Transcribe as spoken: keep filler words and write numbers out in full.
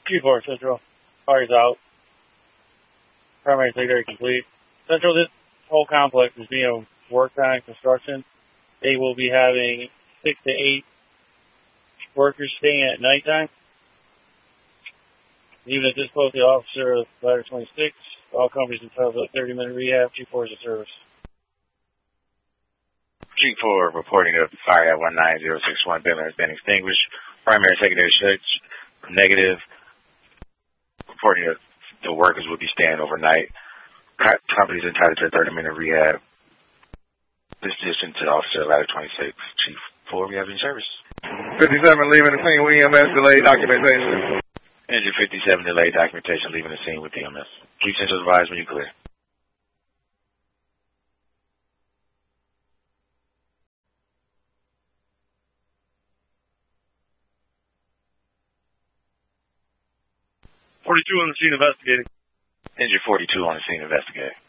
Chief four, Central. Fire's out. Primary secondary complete. Central, this whole complex is being worked on in construction. They will be having six to eight workers staying at nighttime. Even at this close, the officer of Ladder twenty-six, all companies entitled to a thirty minute rehab. Chief four is a service. Chief four reporting of fire at one nine zero six one building has been extinguished. Primary secondary search negative. Reporting that the workers will be staying overnight. Co- companies entitled to a thirty minute rehab. Disposition to the officer of Ladder twenty-six. Chief four, we have any service. fifty-seven leaving the scene with E M S, delayed documentation. Engine fifty-seven, delayed documentation, leaving the scene with E M S. Keep Central advised when you clear. forty-two on the scene investigating. Engine forty-two on the scene investigating.